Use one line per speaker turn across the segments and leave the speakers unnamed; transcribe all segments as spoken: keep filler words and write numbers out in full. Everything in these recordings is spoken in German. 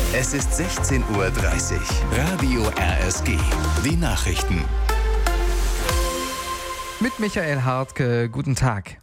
Es ist sechzehn Uhr dreißig. Radio R S G. Die Nachrichten.
Mit Michael Hartke, guten Tag.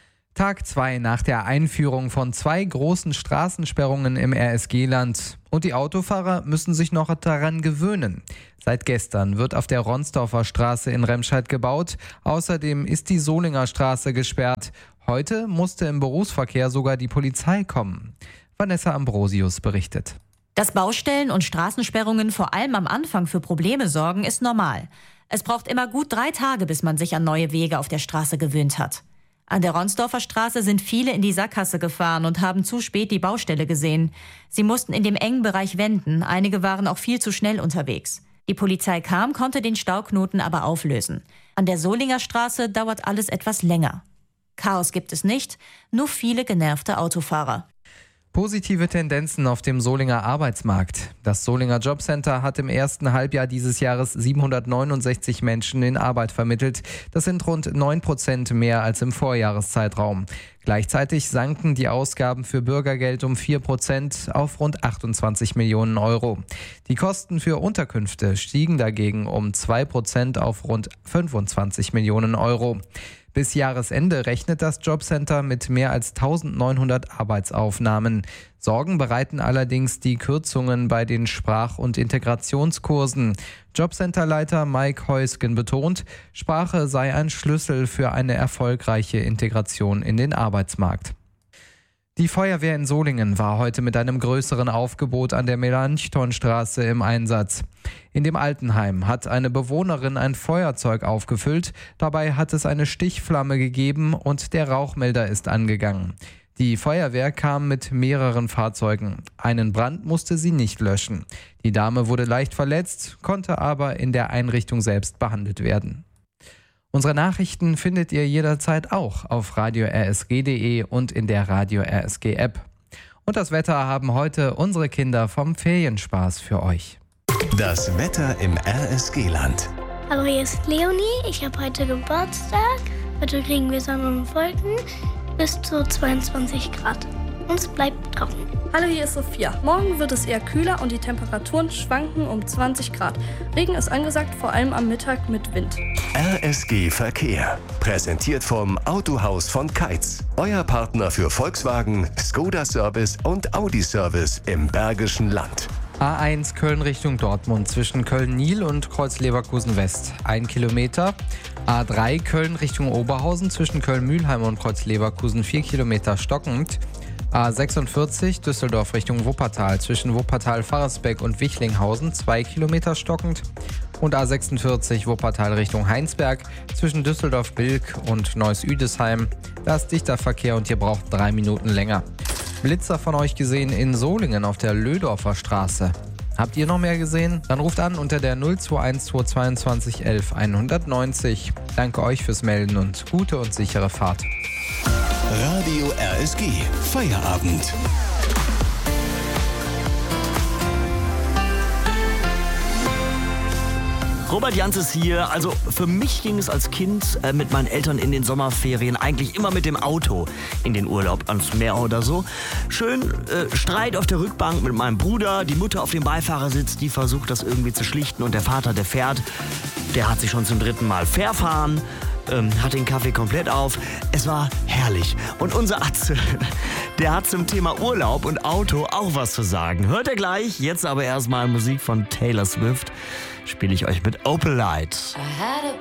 Tag zwei nach der Einführung von zwei großen Straßensperrungen im R S G-Land. Und die Autofahrer müssen sich noch daran gewöhnen. Seit gestern wird auf der Ronsdorfer Straße in Remscheid gebaut. Außerdem ist die Solinger Straße gesperrt. Heute musste im Berufsverkehr sogar die Polizei kommen. Vanessa Ambrosius berichtet.
Dass Baustellen und Straßensperrungen vor allem am Anfang für Probleme sorgen, ist normal. Es braucht immer gut drei Tage, bis man sich an neue Wege auf der Straße gewöhnt hat. An der Ronsdorfer Straße sind viele in die Sackgasse gefahren und haben zu spät die Baustelle gesehen. Sie mussten in dem engen Bereich wenden, einige waren auch viel zu schnell unterwegs. Die Polizei kam, konnte den Stauknoten aber auflösen. An der Solinger Straße dauert alles etwas länger. Chaos gibt es nicht, nur viele genervte Autofahrer.
Positive Tendenzen auf dem Solinger Arbeitsmarkt. Das Solinger Jobcenter hat im ersten Halbjahr dieses Jahres siebenhundertneunundsechzig Menschen in Arbeit vermittelt. Das sind rund neun Prozent mehr als im Vorjahreszeitraum. Gleichzeitig sanken die Ausgaben für Bürgergeld um vier Prozent auf rund achtundzwanzig Millionen Euro. Die Kosten für Unterkünfte stiegen dagegen um zwei Prozent auf rund fünfundzwanzig Millionen Euro. Bis Jahresende rechnet das Jobcenter mit mehr als eintausendneunhundert Arbeitsaufnahmen. Sorgen bereiten allerdings die Kürzungen bei den Sprach- und Integrationskursen. Jobcenterleiter Mike Heusgen betont, Sprache sei ein Schlüssel für eine erfolgreiche Integration in den Arbeitsmarkt. Die Feuerwehr in Solingen war heute mit einem größeren Aufgebot an der Melanchthonstraße im Einsatz. In dem Altenheim hat eine Bewohnerin ein Feuerzeug aufgefüllt. Dabei hat es eine Stichflamme gegeben und der Rauchmelder ist angegangen. Die Feuerwehr kam mit mehreren Fahrzeugen. Einen Brand musste sie nicht löschen. Die Dame wurde leicht verletzt, konnte aber in der Einrichtung selbst behandelt werden. Unsere Nachrichten findet ihr jederzeit auch auf radio r s g punkt d e und in der Radio R S G App. Und das Wetter haben heute unsere Kinder vom Ferienspaß für euch.
Das Wetter im R S G-Land.
Hallo, hier ist Leonie. Ich habe heute Geburtstag. Heute kriegen wir Sonne und Wolken bis zu zweiundzwanzig Grad. Und es bleibt trocken.
Hallo, hier ist Sophia. Morgen wird es eher kühler und die Temperaturen schwanken um zwanzig Grad. Regen ist angesagt, vor allem am Mittag mit Wind.
R S G Verkehr. Präsentiert vom Autohaus von Keitz. Euer Partner für Volkswagen, Skoda Service und Audi Service im Bergischen Land.
A eins Köln Richtung Dortmund zwischen Köln-Nil und Kreuz-Leverkusen West. Ein Kilometer. A drei Köln Richtung Oberhausen zwischen Köln-Mühlheim und Kreuz-Leverkusen vier Kilometer stockend. A sechsundvierzig Düsseldorf Richtung Wuppertal zwischen Wuppertal-Farresbeck und Wichlinghausen zwei Kilometer stockend. Und A sechsundvierzig Wuppertal Richtung Heinsberg zwischen Düsseldorf-Bilk und Neuss-Üdesheim. Da ist dichter Verkehr und ihr braucht drei Minuten länger. Blitzer von euch gesehen in Solingen auf der Löhdorfer Straße. Habt ihr noch mehr gesehen? Dann ruft an unter der null zwei eins zwei zweiundzwanzig elf hundertneunzig. Danke euch fürs Melden und gute und sichere Fahrt.
Radio R S G. Feierabend.
Robert Jans ist hier. Also für mich ging es als Kind äh, mit meinen Eltern in den Sommerferien eigentlich immer mit dem Auto in den Urlaub ans Meer oder so. Schön äh, Streit auf der Rückbank mit meinem Bruder, die Mutter auf dem Beifahrersitz, die versucht das irgendwie zu schlichten und der Vater, der fährt, der hat sich schon zum dritten Mal verfahren. Ähm, hat den Kaffee komplett auf. Es war herrlich. Und unser Atze, der hat zum Thema Urlaub und Auto auch was zu sagen. Hört ihr gleich. Jetzt aber erstmal Musik von Taylor Swift. Spiele ich euch mit Opalite.
I had a